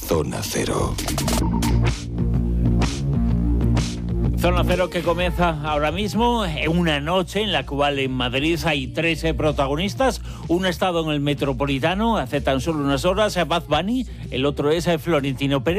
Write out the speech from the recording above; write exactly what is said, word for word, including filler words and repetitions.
Zona Cero. Zona Cero que comienza ahora mismo, en una noche en la cual en Madrid hay trece protagonistas. Uno ha estado en el Metropolitano hace tan solo unas horas, Bad Bunny, el otro es Florentino Pérez.